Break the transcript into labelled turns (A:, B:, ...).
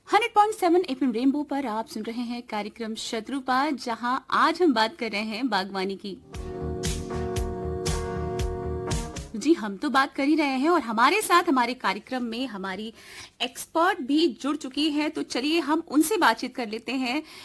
A: 100.7 FM rainbow पर आप सुन रहे हैं कार्यक्रम शत्रुपा, जहां आज हम बात कर रहे हैं बागवानी की। जी, हम तो बात कर ही रहे हैं और हमारे साथ हमारे कार्यक्रम में हमारी एक्सपर्ट भी जुड़ चुकी है, तो चलिए हम उनसे बातचीत कर लेते हैं